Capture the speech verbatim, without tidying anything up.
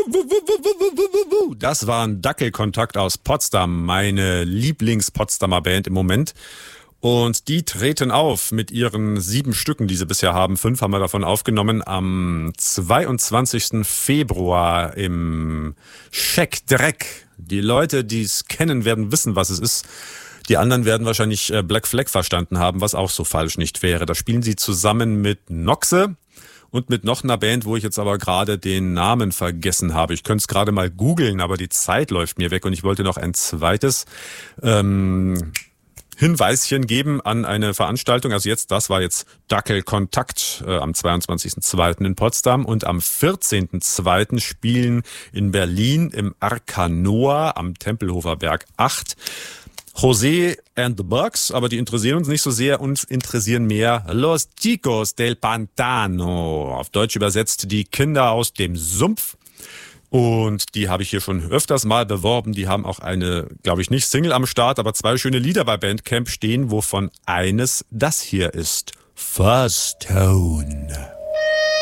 Das war ein Dackelkontakt aus Potsdam, meine Lieblings-Potsdamer Band im Moment. Und die treten auf mit ihren sieben Stücken, die sie bisher haben. Fünf haben wir davon aufgenommen am zweiundzwanzigsten Februar im Scheck Dreck. Die Leute, die es kennen, werden wissen, was es ist. Die anderen werden wahrscheinlich Black Flag verstanden haben, was auch so falsch nicht wäre. Da spielen sie zusammen mit Noxe und mit noch einer Band, wo ich jetzt aber gerade den Namen vergessen habe. Ich könnte es gerade mal googeln, aber die Zeit läuft mir weg und ich wollte noch ein zweites ähm, Hinweischen geben an eine Veranstaltung. Also jetzt, das war jetzt Dackelkontakt äh, am zweiundzwanzigsten zweiten in Potsdam und am vierzehnten zweiten spielen in Berlin im Arkanoa am Tempelhofer Berg acht José and the Bugs, aber die interessieren uns nicht so sehr, uns interessieren mehr Los Chicos del Pantano. Auf Deutsch übersetzt die Kinder aus dem Sumpf. Und die habe ich hier schon öfters mal beworben. Die haben auch eine, glaube ich nicht Single am Start, aber zwei schöne Lieder bei Bandcamp stehen, wovon eines das hier ist. Fuzz Tone.